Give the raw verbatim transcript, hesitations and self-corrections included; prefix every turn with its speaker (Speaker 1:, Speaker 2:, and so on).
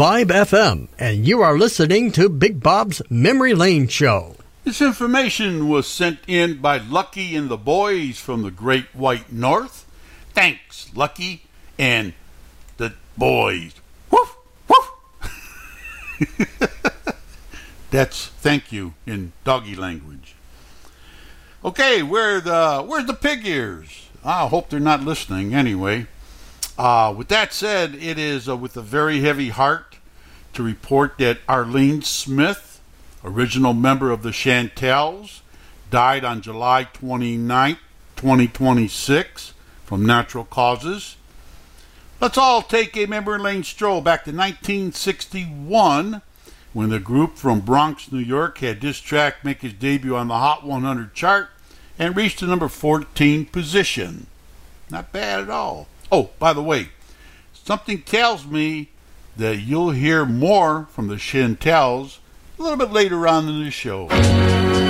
Speaker 1: Vibe F M, and you are listening to Big Bob's Memory Lane Show.
Speaker 2: This information was sent in by Lucky and the boys from the Great White North. Thanks, Lucky and the boys. Woof, woof. That's thank you in doggy language. Okay, where the where's the pig ears? I hope they're not listening anyway. Uh, with that said, it is uh, with a very heavy heart to report that Arlene Smith, original member of the Chantels, died on July twenty-ninth, twenty twenty-six from natural causes. Let's all take a memory lane stroll back to nineteen sixty-one, when the group from Bronx, New York had this track make its debut on the Hot one hundred chart and reached the number fourteen position. Not bad at all. Oh, by the way, something tells me that you'll hear more from the Chantels a little bit later on in the show.